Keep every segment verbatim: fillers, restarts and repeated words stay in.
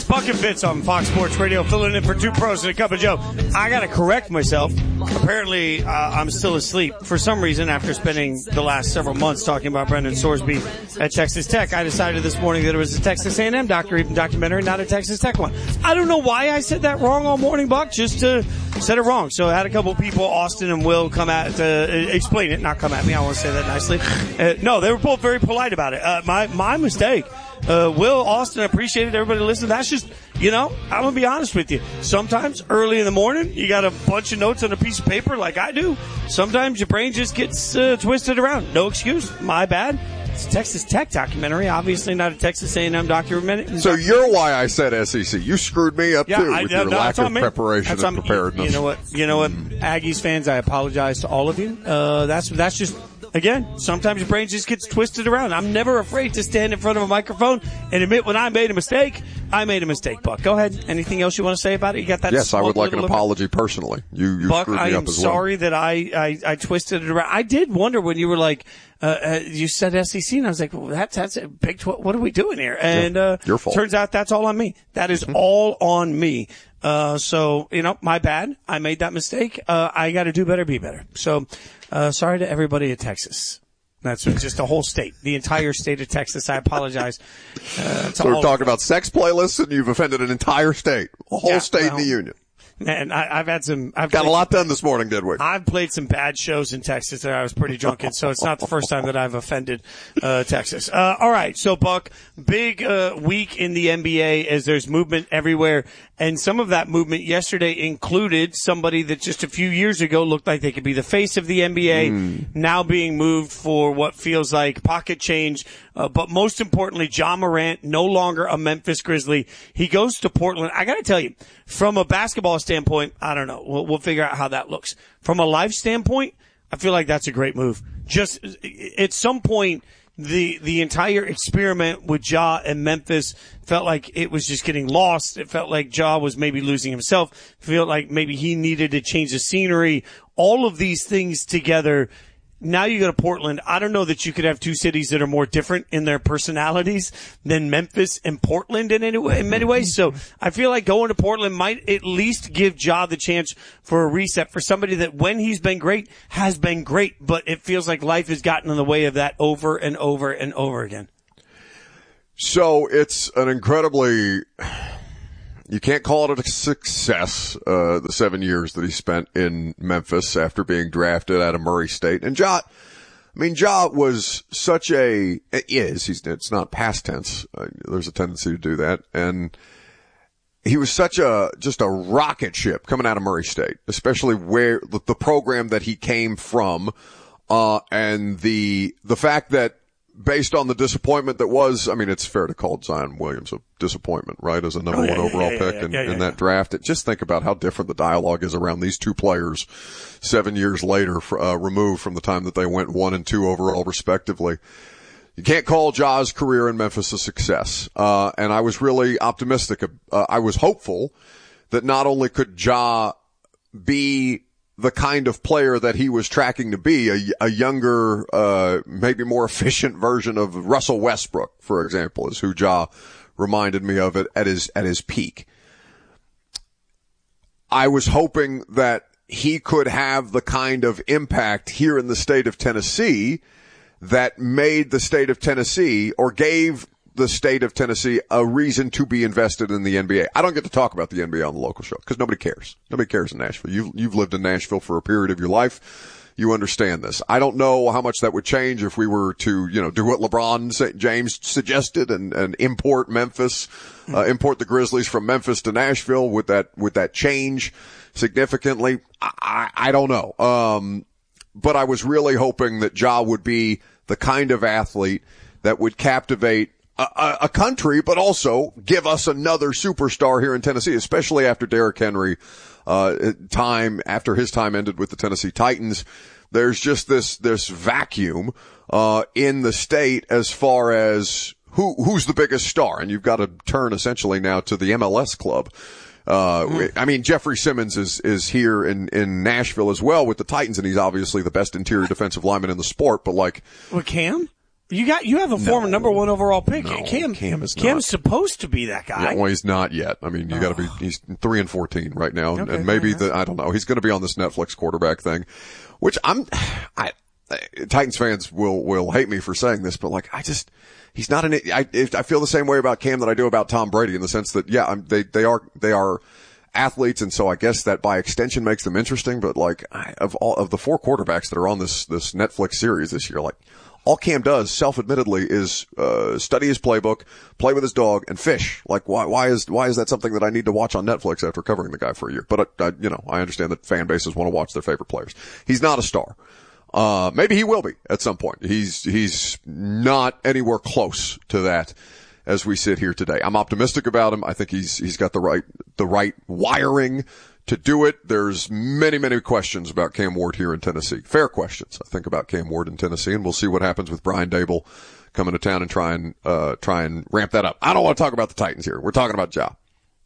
Buck and Fitz on Fox Sports Radio, filling in for two pros and a cup of Joe. I got to correct myself. Apparently, uh, I'm still asleep. For some reason, after spending the last several months talking about Brendan Sorsby at Texas Tech, I decided this morning that it was a Texas A and M doc- documentary, not a Texas Tech one. I don't know why I said that wrong all morning, Buck, just to said it wrong. So I had a couple of people, Austin and Will, come at to uh, explain it, not come at me. I want to say that nicely. Uh, no, they were both very polite about it. Uh, my my mistake. Uh, Will, Austin, appreciated everybody listening. That's just, you know, I'm going to be honest with you. Sometimes early in the morning, you got a bunch of notes on a piece of paper like I do. Sometimes your brain just gets uh, twisted around. No excuse. My bad. It's a Texas Tech documentary, obviously not a Texas A and M documentary. So you're why I said S E C. You screwed me up, yeah, too, I, with no, your no, lack of preparation that's and on, preparedness. You know what? You know what? Aggies fans, I apologize to all of you. Uh, that's that's just... Again, sometimes your brain just gets twisted around. I'm never afraid to stand in front of a microphone and admit when I made a mistake. I made a mistake, Buck. Go ahead. Anything else you want to say about it? You got that? Yes, I would like an little apology personally. You, you Buck, screwed me I up am as well. sorry that I, I, I twisted it around. I did wonder when you were like, uh, uh you said S E C, and I was like, well, that's, that's a Big twelve. What are we doing here? And, yeah, uh, your fault. Turns out that's all on me. That is all on me. Uh, so, you know, my bad. I made that mistake. Uh, I got to do better, be better. So, uh, sorry to everybody at Texas. That's just the whole state, the entire state of Texas. I apologize. Uh, so we're talking about sex playlists, and you've offended an entire state, a whole yeah, state well, in the union. Man, I, I've had some. I've got played, a lot done this morning, did we? I've played some bad shows in Texas that I was pretty drunk in, so it's not the first time that I've offended uh Texas. Uh All right, so Buck, big uh week in the N B A as there's movement everywhere, and some of that movement yesterday included somebody that just a few years ago looked like they could be the face of the N B A, mm. now being moved for what feels like pocket change. Uh, but most importantly, Ja Morant, no longer a Memphis Grizzly. He goes to Portland. I got to tell you, from a basketball standpoint, I don't know. We'll, we'll figure out how that looks. From a life standpoint, I feel like that's a great move. Just at some point, the the entire experiment with Ja and Memphis felt like it was just getting lost. It felt like Ja was maybe losing himself. It felt like maybe he needed to change the scenery. All of these things together. Now you go to Portland. I don't know that you could have two cities that are more different in their personalities than Memphis and Portland in any way, in many ways. So I feel like going to Portland might at least give Ja the chance for a reset for somebody that when he's been great has been great, but it feels like life has gotten in the way of that over and over and over again. So it's an incredibly, you can't call it a success, uh, the seven years that he spent in Memphis after being drafted out of Murray State. And Ja, I mean, Ja was such a, is, he's, it's not past tense. Uh, there's a tendency to do that. And he was such a, just a rocket ship coming out of Murray State, especially where the, the program that he came from, uh, and the, the fact that, based on the disappointment that was, I mean, it's fair to call Zion Williams a disappointment, right, as a number oh, yeah, one overall yeah, pick yeah, in, yeah, yeah, in yeah. that draft. Just think about how different the dialogue is around these two players seven years later, uh, removed from the time that they went one and two overall, respectively. You can't call Ja's career in Memphis a success. Uh, and I was really optimistic. Uh, I was hopeful that not only could Ja be the kind of player that he was tracking to be, a, a younger, uh, maybe more efficient version of Russell Westbrook, for example, is who Ja reminded me of it at his, at his peak. I was hoping that he could have the kind of impact here in the state of Tennessee that made the state of Tennessee, or gave the state of Tennessee a reason to be invested in the N B A. I don't get to talk about the N B A on the local show because nobody cares. Nobody cares in Nashville. You've, you've lived in Nashville for a period of your life. You understand this. I don't know how much that would change if we were to, you know, do what LeBron James suggested and, and import Memphis, uh, import the Grizzlies from Memphis to Nashville. Would that, would that change significantly? I, I, I don't know. Um, but I was really hoping that Ja would be the kind of athlete that would captivate A, a country, but also give us another superstar here in Tennessee, especially after Derrick Henry, uh, time, after his time ended with the Tennessee Titans. There's just this, this vacuum, uh, in the state as far as who, who's the biggest star. And you've got to turn essentially now to the M L S club. Uh, mm-hmm. I mean, Jeffrey Simmons is, is here in, in Nashville as well with the Titans, and he's obviously the best interior defensive lineman in the sport, but like. With Cam? You got you have a former No. number one overall pick. No, Cam, Cam is not. Cam's supposed to be that guy. Yeah, well, he's not yet. I mean, you got to be. He's three and fourteen right now, Okay, and maybe okay. the I don't know. He's going to be on this Netflix quarterback thing, which I'm. I Titans fans will will hate me for saying this, but like I just he's not an. I I feel the same way about Cam that I do about Tom Brady in the sense that yeah, I'm, they they are they are athletes, and so I guess that by extension makes them interesting. But like I, of all of the four quarterbacks that are on this this Netflix series this year, like. All Cam does, self-admittedly, is uh study his playbook, play with his dog, and fish. Like, why? Why is why is that something that I need to watch on Netflix after covering the guy for a year? But I, I, you know, I understand that fan bases want to watch their favorite players. He's not a star. Uh maybe he will be at some point. He's he's not anywhere close to that as we sit here today. I'm optimistic about him. I think he's he's got the right the right wiring to do it. There's many, many questions about Cam Ward here in Tennessee. Fair questions, I think, about Cam Ward in Tennessee, and we'll see what happens with Brian Dable coming to town and try and, uh, try and ramp that up. I don't want to talk about the Titans here. We're talking about Ja.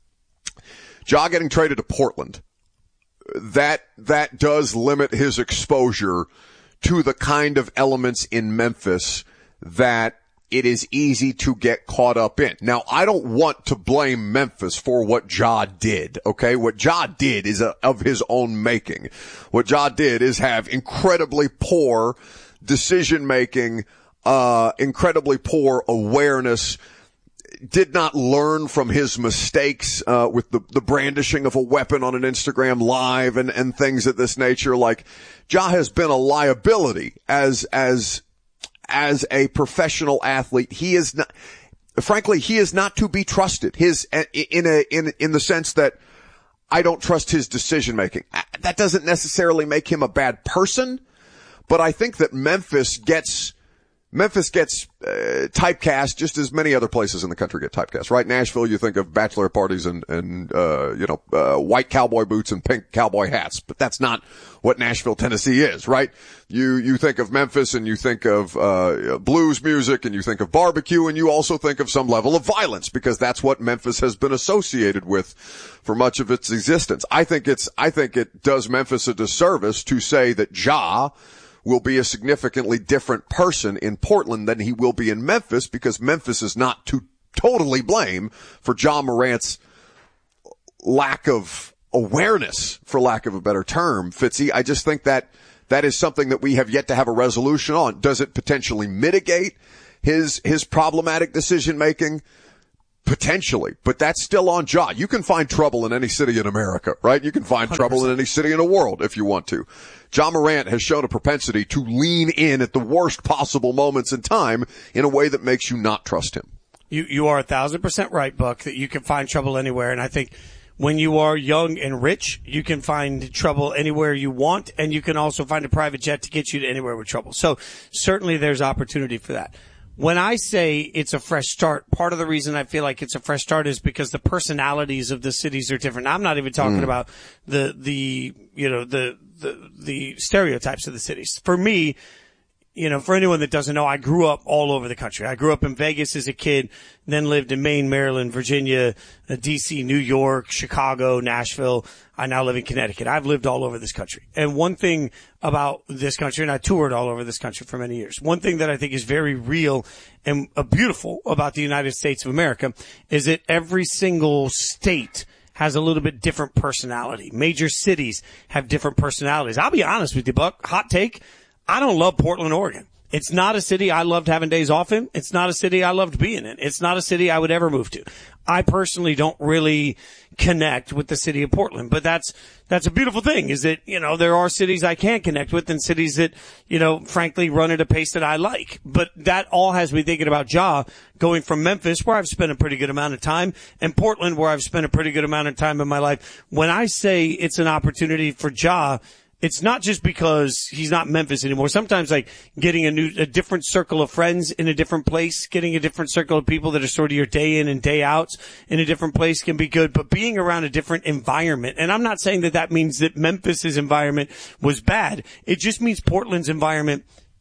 Ja getting traded to Portland. That, that does limit his exposure to the kind of elements in Memphis that it is easy to get caught up in. Now, I don't want to blame Memphis for what Ja did, okay? What Ja did is a, of his own making. What Ja did is have incredibly poor decision making, uh, incredibly poor awareness, did not learn from his mistakes, uh, with the, the brandishing of a weapon on an Instagram live and, and things of this nature. Like, Ja has been a liability as, as, as a professional athlete. He is not, frankly, he is not to be trusted. His, in a, in, in the sense that I don't trust his decision making. That doesn't necessarily make him a bad person, but I think that Memphis gets, Memphis gets, uh, typecast just as many other places in the country get typecast, right? Nashville, you think of bachelor parties and, and, uh, you know, uh, white cowboy boots and pink cowboy hats, but that's not what Nashville, Tennessee is, right? You, you think of Memphis and you think of, uh, blues music and you think of barbecue and you also think of some level of violence because that's what Memphis has been associated with for much of its existence. I think it's, I think it does Memphis a disservice to say that Ja will be a significantly different person in Portland than he will be in Memphis because Memphis is not to totally blame for Ja Morant's lack of awareness, for lack of a better term, Fitzy. I just think that that is something that we have yet to have a resolution on. Does it potentially mitigate his, his problematic decision making? Potentially, but that's still on Ja. You can find trouble in any city in America, right? You can find one hundred percent trouble in any city in the world if you want to. Ja Morant has shown a propensity to lean in at the worst possible moments in time in a way that makes you not trust him. You, you are a thousand percent right, Buck, that you can find trouble anywhere. And I think when you are young and rich, you can find trouble anywhere you want. And you can also find a private jet to get you to anywhere with trouble. So certainly there's opportunity for that. When I say it's a fresh start, part of the reason I feel like it's a fresh start is because the personalities of the cities are different. I'm not even talking mm. about the, the, you know, the, the, the stereotypes of the cities. For me, you know, for anyone that doesn't know, I grew up all over the country. I grew up in Vegas as a kid, then lived in Maine, Maryland, Virginia, D C, New York, Chicago, Nashville. I now live in Connecticut. I've lived all over this country. And one thing about this country, and I toured all over this country for many years, one thing that I think is very real and uh, beautiful about the United States of America is that every single state has a little bit different personality. Major cities have different personalities. I'll be honest with you, Buck. Hot take. I don't love Portland, Oregon. It's not a city I loved having days off in. It's not a city I loved being in. It's not a city I would ever move to. I personally don't really connect with the city of Portland, but that's, that's a beautiful thing is that, you know, there are cities I can connect with and cities that, you know, frankly run at a pace that I like. But that all has me thinking about Ja going from Memphis, where I've spent a pretty good amount of time, and Portland, where I've spent a pretty good amount of time in my life. When I say it's an opportunity for Ja, it's not just because he's not Memphis anymore. Sometimes like getting a new, a different circle of friends in a different place, getting a different circle of people that are sort of your day in and day outs in a different place can be good, but being around a different environment. And I'm not saying that that means that Memphis's environment was bad. It just means Portland's environment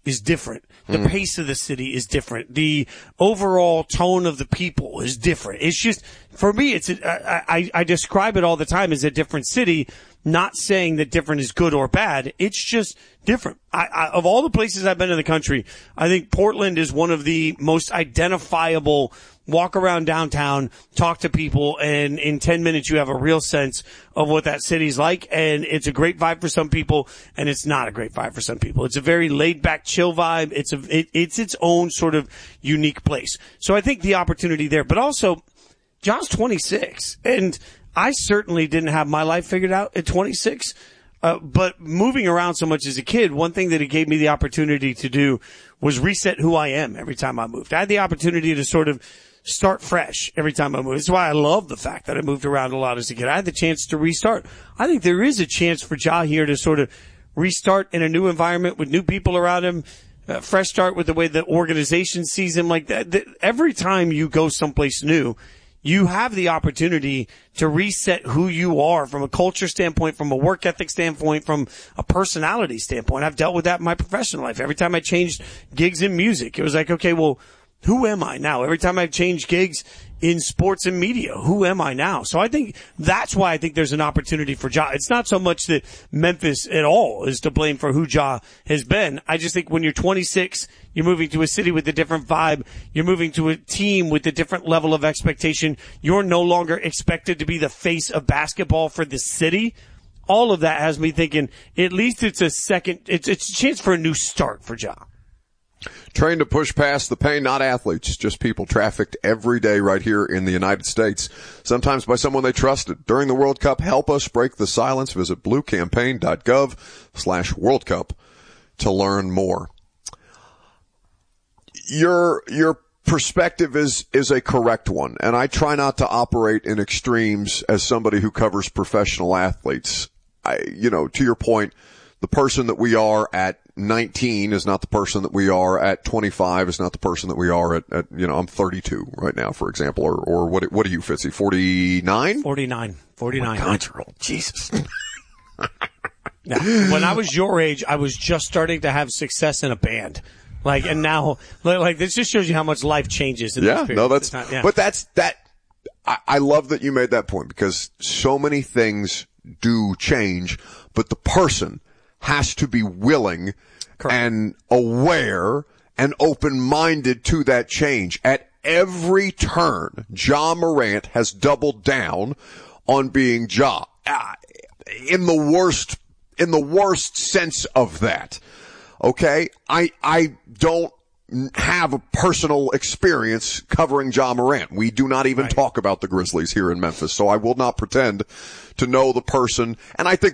is different. The mm. pace of the city is different. The overall tone of the people is different. It's just, for me, it's, a, I, I describe it all the time as a different city, not saying that different is good or bad. It's just different. I, I, of all the places I've been in the country, I think Portland is one of the most identifiable. Walk around downtown, talk to people, and in ten minutes you have a real sense of what that city's like. And it's a great vibe for some people, and it's not a great vibe for some people. It's a very laid back, chill vibe. It's a, it, it's its own sort of unique place. So I think the opportunity there, but also, John's twenty-six, and I certainly didn't have my life figured out at twenty-six. Uh, but moving around so much as a kid, one thing that it gave me the opportunity to do was reset who I am every time I moved. I had the opportunity to sort of start fresh every time I moved. That's why I love the fact that I moved around a lot as a kid. I had the chance to restart. I think there is a chance for Ja here to sort of restart in a new environment with new people around him, a fresh start with the way the organization sees him. Like that, that every time you go someplace new, you have the opportunity to reset who you are from a culture standpoint, from a work ethic standpoint, from a personality standpoint. I've dealt with that in my professional life. Every time I changed gigs in music, it was like, okay, well, who am I now? Every time I've changed gigs in sports and media, who am I now? So I think that's why I think there's an opportunity for Ja. It's not so much that Memphis at all is to blame for who Ja has been. I just think when you're twenty-six, you're moving to a city with a different vibe. You're moving to a team with a different level of expectation. You're no longer expected to be the face of basketball for the city. All of that has me thinking at least it's a second, it's, it's a chance for a new start for Ja. Trained to push past the pain, not athletes, just people trafficked every day right here in the United States, sometimes by someone they trusted. During the World Cup, help us break the silence. Visit bluecampaign.gov slash World Cup to learn more. Your, your perspective is, is a correct one, and I try not to operate in extremes as somebody who covers professional athletes. I, you know, to your point, the person that we are at nineteen is not the person that we are at twenty-five, is not the person that we are at, at you know, I'm thirty-two right now, for example, or, or what, what are you, Fitzy, forty-nine? forty-nine. forty-nine. Oh my God, you're old. Jesus. Now, when I was your age, I was just starting to have success in a band. Like, and now, like, this just shows you how much life changes in yeah, this period. No, that's, not, yeah. But that's, that, I, I love that you made that point because so many things do change, but the person has to be willing Correct. And aware and open-minded to that change. At every turn, Ja Morant has doubled down on being Ja. Uh, in the worst, in the worst sense of that. Okay? I, I don't have a personal experience covering Ja Morant. We do not even right. talk about the Grizzlies here in Memphis, so I will not pretend to know the person. And I think